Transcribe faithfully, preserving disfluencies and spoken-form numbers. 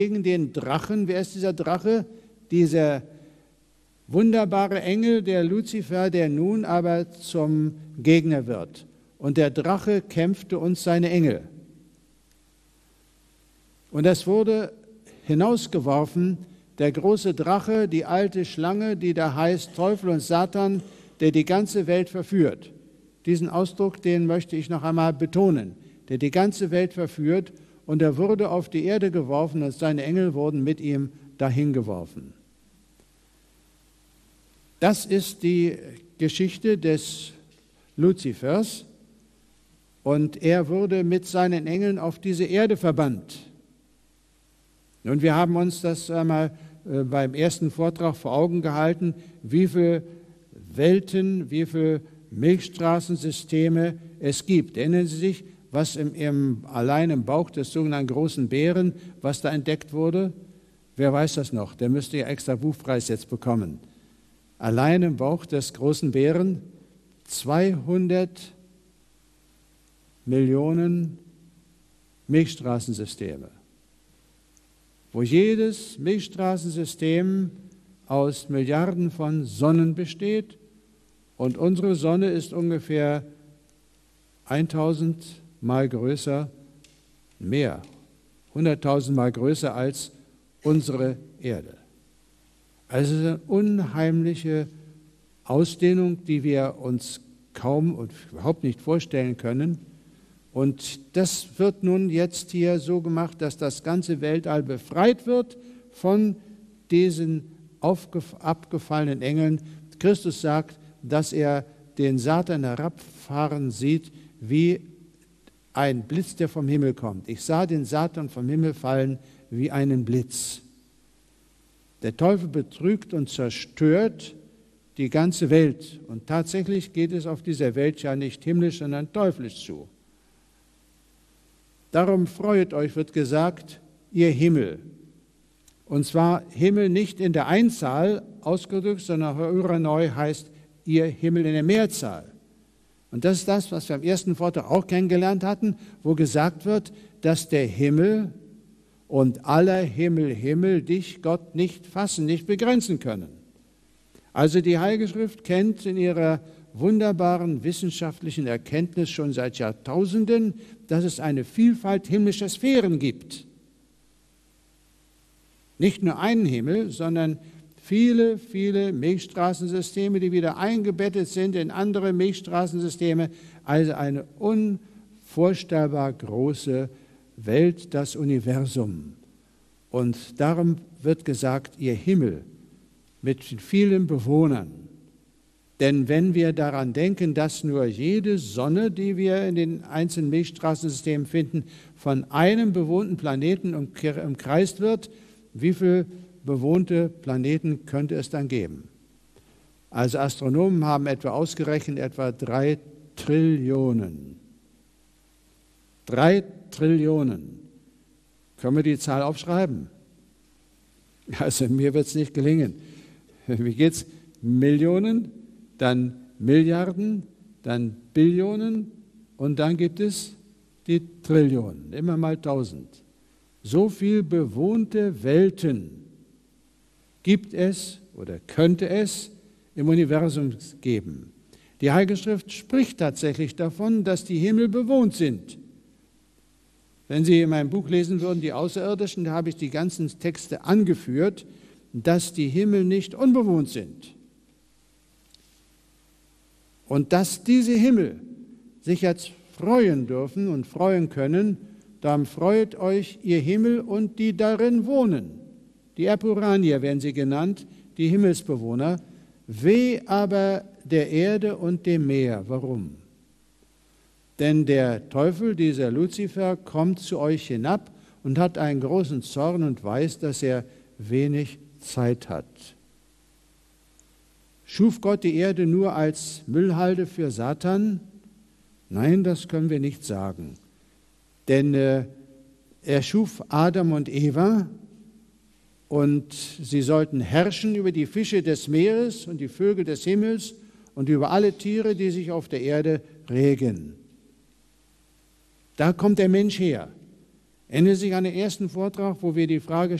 gegen den Drachen. Wer ist dieser Drache? Dieser wunderbare Engel, der Luzifer, der nun aber zum Gegner wird. Und der Drache kämpfte uns seine Engel. Und es wurde hinausgeworfen, der große Drache, die alte Schlange, die da heißt Teufel und Satan, der die ganze Welt verführt. Diesen Ausdruck, den möchte ich noch einmal betonen, der die ganze Welt verführt, und er wurde auf die Erde geworfen und seine Engel wurden mit ihm dahin geworfen. Das ist die Geschichte des Luzifers, und er wurde mit seinen Engeln auf diese Erde verbannt. Und wir haben uns das einmal äh, beim ersten Vortrag vor Augen gehalten, wie viele Welten, wie viele Milchstraßensysteme es gibt. Erinnern Sie sich, was im, im, allein im Bauch des sogenannten großen Bären, was da entdeckt wurde? Wer weiß das noch? Der müsste ja extra Buchpreis jetzt bekommen. Allein im Bauch des großen Bären zweihundert Millionen Milchstraßensysteme, wo jedes Milchstraßensystem aus Milliarden von Sonnen besteht, und unsere Sonne ist ungefähr tausend Mal größer, mehr, hunderttausend Mal größer als unsere Erde. Also eine unheimliche Ausdehnung, die wir uns kaum und überhaupt nicht vorstellen können. Und das wird nun jetzt hier so gemacht, dass das ganze Weltall befreit wird von diesen abgefallenen Engeln. Christus sagt, dass er den Satan herabfahren sieht wie ein Blitz, der vom Himmel kommt. Ich sah den Satan vom Himmel fallen wie einen Blitz. Der Teufel betrügt und zerstört die ganze Welt. Und tatsächlich geht es auf dieser Welt ja nicht himmlisch, sondern teuflisch zu. Darum freut euch, wird gesagt, ihr Himmel. Und zwar Himmel nicht in der Einzahl ausgedrückt, sondern Euranoi heißt ihr Himmel in der Mehrzahl. Und das ist das, was wir am ersten Vortrag auch kennengelernt hatten, wo gesagt wird, dass der Himmel und aller Himmel, Himmel dich, Gott, nicht fassen, nicht begrenzen können. Also die Heilige Schrift kennt in ihrer wunderbaren wissenschaftlichen Erkenntnis schon seit Jahrtausenden, dass es eine Vielfalt himmlischer Sphären gibt. Nicht nur einen Himmel, sondern viele, viele Milchstraßensysteme, die wieder eingebettet sind in andere Milchstraßensysteme. Also eine unvorstellbar große Welt, das Universum. Und darum wird gesagt, ihr Himmel mit vielen Bewohnern. Denn wenn wir daran denken, dass nur jede Sonne, die wir in den einzelnen Milchstraßensystemen finden, von einem bewohnten Planeten umkreist wird, wie viele bewohnte Planeten könnte es dann geben? Also Astronomen haben etwa ausgerechnet, etwa drei Trillionen. Drei Trillionen. Können wir die Zahl aufschreiben? Also mir wird es nicht gelingen. Wie geht's? Millionen, dann Milliarden, dann Billionen und dann gibt es die Trillionen, immer mal tausend. So viel bewohnte Welten gibt es oder könnte es im Universum geben. Die Heilige Schrift spricht tatsächlich davon, dass die Himmel bewohnt sind. Wenn Sie in meinem Buch lesen würden, die Außerirdischen, da habe ich die ganzen Texte angeführt, dass die Himmel nicht unbewohnt sind. Und dass diese Himmel sich jetzt freuen dürfen und freuen können, darum freut euch ihr Himmel und die darin wohnen. Die Epuranier werden sie genannt, die Himmelsbewohner. Weh aber der Erde und dem Meer. Warum? Denn der Teufel, dieser Luzifer, kommt zu euch hinab und hat einen großen Zorn und weiß, dass er wenig Zeit hat. Schuf Gott die Erde nur als Müllhalde für Satan? Nein, das können wir nicht sagen. Denn äh, er schuf Adam und Eva und sie sollten herrschen über die Fische des Meeres und die Vögel des Himmels und über alle Tiere, die sich auf der Erde regen. Da kommt der Mensch her. Erinnern Sie sich an den ersten Vortrag, wo wir die Frage